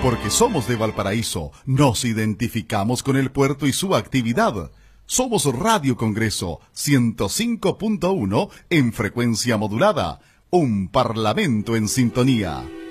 Porque somos de Valparaíso, nos identificamos con el puerto y su actividad. Somos Radio Congreso 105.1 en frecuencia modulada, un parlamento en sintonía.